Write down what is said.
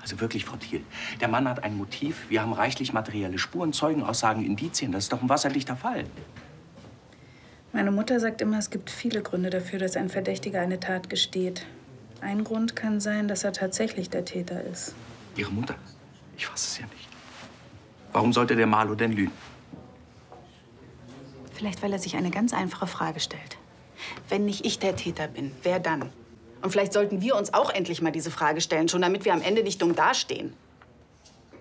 Also wirklich, Frau Thiel, der Mann hat ein Motiv. Wir haben reichlich materielle Spuren, Zeugenaussagen, Indizien. Das ist doch ein wasserdichter Fall. Meine Mutter sagt immer, es gibt viele Gründe dafür, dass ein Verdächtiger eine Tat gesteht. Ein Grund kann sein, dass er tatsächlich der Täter ist. Ihre Mutter? Ich fasse es ja nicht. Warum sollte der Marlo denn lügen? Vielleicht, weil er sich eine ganz einfache Frage stellt. Wenn nicht ich der Täter bin, wer dann? Und vielleicht sollten wir uns auch endlich mal diese Frage stellen, schon damit wir am Ende nicht dumm dastehen.